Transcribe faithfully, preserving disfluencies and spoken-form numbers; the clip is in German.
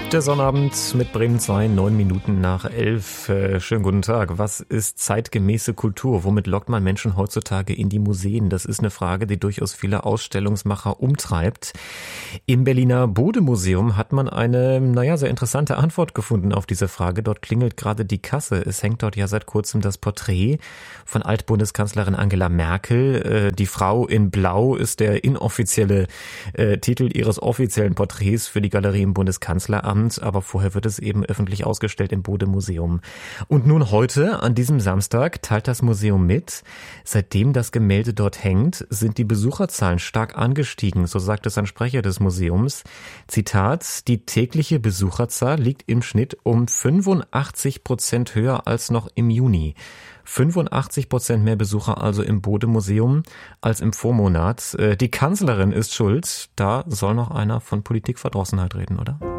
Der Sonnabend mit Bremen zwei, neun Minuten nach elf. Äh, schönen guten Tag. Was ist zeitgemäße Kultur? Womit lockt man Menschen heutzutage in die Museen? Das ist eine Frage, die durchaus viele Ausstellungsmacher umtreibt. Im Berliner Bode-Museum hat man eine, naja, sehr interessante Antwort gefunden auf diese Frage. Dort klingelt gerade die Kasse. Es hängt dort ja seit kurzem das Porträt von Altbundeskanzlerin Angela Merkel. Äh, die Frau in Blau ist der inoffizielle äh, Titel ihres offiziellen Porträts für die Galerie im Bundeskanzleramt. Aber vorher wird es eben öffentlich ausgestellt im Bode-Museum. Und nun heute, an diesem Samstag, teilt das Museum mit, seitdem das Gemälde dort hängt, sind die Besucherzahlen stark angestiegen, so sagt es ein Sprecher des Museums. Zitat, die tägliche Besucherzahl liegt im Schnitt um fünfundachtzig Prozent höher als noch im Juni. fünfundachtzig Prozent mehr Besucher also im Bode-Museum als im Vormonat. Die Kanzlerin ist schuld, da soll noch einer von Politikverdrossenheit reden, oder?